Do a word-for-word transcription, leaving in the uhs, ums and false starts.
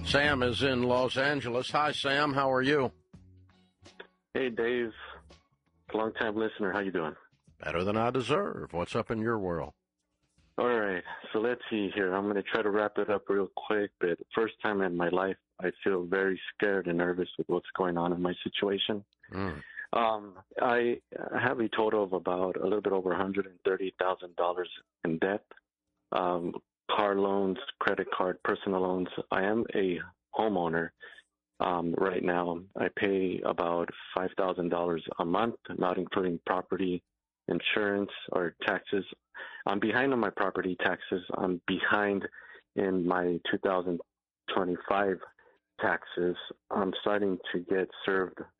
Sam is in Los Angeles. Hi, Sam. How are you? Hey, Dave. Long-time listener. How you doing? Better than I deserve. What's up in your world? All right. So let's see here. I'm going to try to wrap it up real quick. But first time in my life, I feel very scared and nervous with what's going on in my situation. Mm. Um, I have a total of about a little bit over one hundred thirty thousand dollars in debt. Um, car loans, credit card, personal loans. I am a homeowner. Um, right now, I pay about five thousand dollars a month, not including property insurance or taxes. I'm behind on my property taxes. I'm behind in my two thousand twenty-five taxes. I'm starting to get served